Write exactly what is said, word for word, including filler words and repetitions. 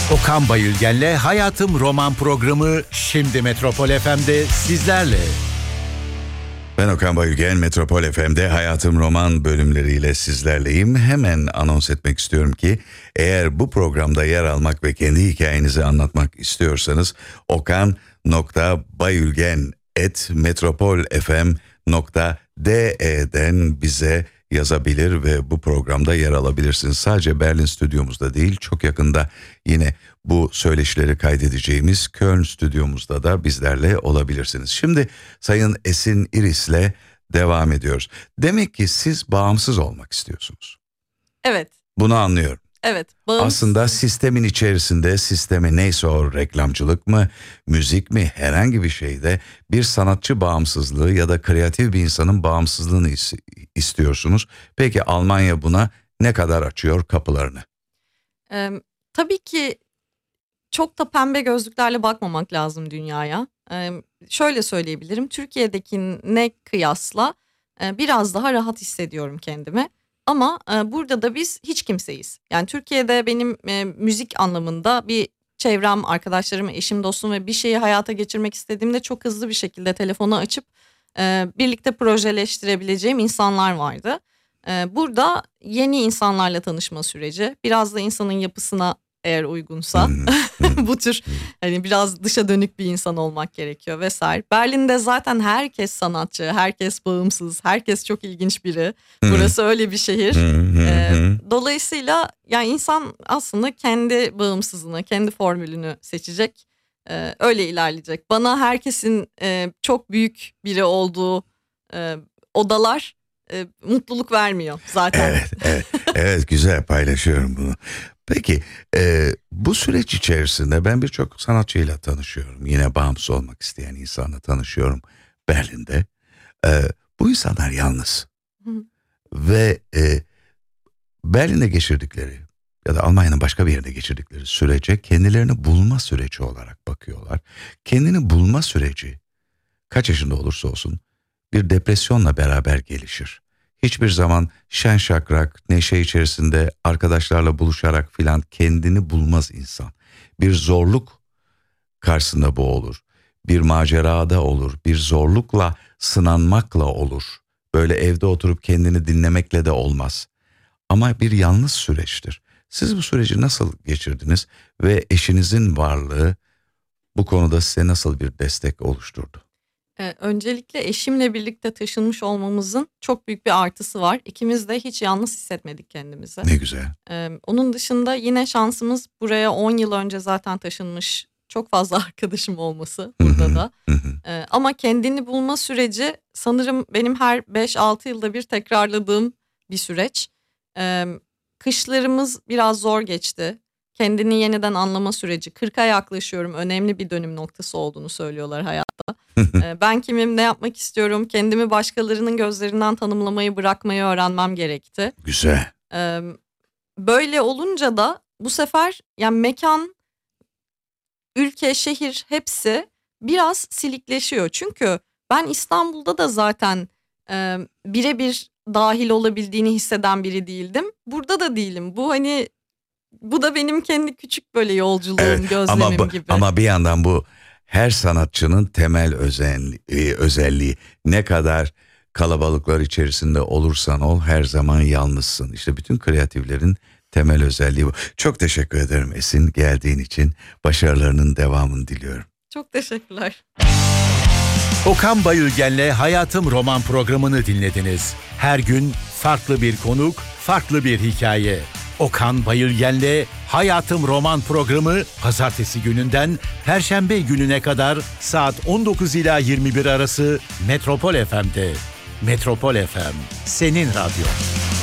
Okan Bayülgen'le Hayatım Roman programı şimdi Metropol F M'de sizlerle. Ben Okan Bayülgen, Metropol F M'de Hayatım Roman bölümleriyle sizlerleyim. Hemen anons etmek istiyorum ki eğer bu programda yer almak ve kendi hikayenizi anlatmak istiyorsanız okan nokta bayülgen et metropol f m nokta d e'den bize yazabilir ve bu programda yer alabilirsiniz. Sadece Berlin stüdyomuzda değil, çok yakında yine bu söyleşileri kaydedeceğimiz Köln stüdyomuzda da bizlerle olabilirsiniz. Şimdi Sayın Esin İris'le devam ediyoruz. Demek ki siz bağımsız olmak istiyorsunuz. Evet. Bunu anlıyorum. Evet. Bağımsız. Aslında sistemin içerisinde, sistemi neyse o, reklamcılık mı, müzik mi, herhangi bir şeyde bir sanatçı bağımsızlığı ya da kreatif bir insanın bağımsızlığını is- istiyorsunuz. Peki Almanya buna ne kadar açıyor kapılarını? Ee, tabii ki çok da pembe gözlüklerle bakmamak lazım dünyaya. Ee, şöyle söyleyebilirim. Türkiye'dekine kıyasla e, biraz daha rahat hissediyorum kendimi. Ama e, burada da biz hiç kimseyiz. Yani Türkiye'de benim e, müzik anlamında bir çevrem, arkadaşlarım, eşim, dostum ve bir şeyi hayata geçirmek istediğimde çok hızlı bir şekilde telefonu açıp e, birlikte projeleştirebileceğim insanlar vardı. E, burada yeni insanlarla tanışma süreci, biraz da insanın yapısına eğer uygunsa bu tür hani biraz dışa dönük bir insan olmak gerekiyor vesaire. Berlin'de zaten herkes sanatçı, herkes bağımsız, herkes çok ilginç biri. Burası öyle bir şehir. ee, dolayısıyla yani insan aslında kendi bağımsızlığını, kendi formülünü seçecek. Ee, öyle ilerleyecek. Bana herkesin e, çok büyük biri olduğu e, odalar e, mutluluk vermiyor zaten. Evet, evet, evet, güzel, paylaşıyorum bunu. Peki e, bu süreç içerisinde ben birçok sanatçıyla tanışıyorum. Yine bağımsız olmak isteyen insanla tanışıyorum Berlin'de. E, bu insanlar yalnız. Hı. Ve e, Berlin'de geçirdikleri ya da Almanya'nın başka bir yerinde geçirdikleri sürece kendilerini bulma süreci olarak bakıyorlar. Kendini bulma süreci kaç yaşında olursa olsun bir depresyonla beraber gelişir. Hiçbir zaman şen şakrak, neşe içerisinde arkadaşlarla buluşarak filan kendini bulmaz insan. Bir zorluk karşısında bu olur. Bir macerada olur. Bir zorlukla, sınanmakla olur. Böyle evde oturup kendini dinlemekle de olmaz. Ama bir yalnız süreçtir. Siz bu süreci nasıl geçirdiniz ve eşinizin varlığı bu konuda size nasıl bir destek oluşturdu? Ee, öncelikle eşimle birlikte taşınmış olmamızın çok büyük bir artısı var. İkimiz de hiç yalnız hissetmedik kendimizi. Ne güzel. Ee, onun dışında yine şansımız buraya on yıl önce zaten taşınmış çok fazla arkadaşım olması burada da. Ee, ama kendini bulma süreci sanırım benim her beş altı yılda bir tekrarladığım bir süreç. Ee, kışlarımız biraz zor geçti. Kendini yeniden anlama süreci. kırka yaklaşıyorum. Önemli bir dönüm noktası olduğunu söylüyorlar hayatta. ee, ben kimim, ne yapmak istiyorum? Kendimi başkalarının gözlerinden tanımlamayı bırakmayı öğrenmem gerekti. Güzel. Ee, böyle olunca da bu sefer yani mekan, ülke, şehir hepsi biraz silikleşiyor. Çünkü ben İstanbul'da da zaten e, birebir dahil olabildiğini hisseden biri değildim. Burada da değilim. Bu hani bu da benim kendi küçük böyle yolculuğum, evet, gözlemim ama bu, gibi. Ama bir yandan bu her sanatçının temel özelliği, özelliği ne kadar kalabalıklar içerisinde olursan ol her zaman yalnızsın. İşte bütün kreatiflerin temel özelliği bu. Çok teşekkür ederim Esin, geldiğin için. Başarılarının devamını diliyorum. Çok teşekkürler. Okan Bayülgen'le Hayatım Roman programını dinlediniz. Her gün farklı bir konuk, farklı bir hikaye. Okan Bayülgen'le Hayatım Roman programı pazartesi gününden perşembe gününe kadar saat on dokuz ila yirmi bir arası Metropol F M'de. Metropol F M, senin radyo.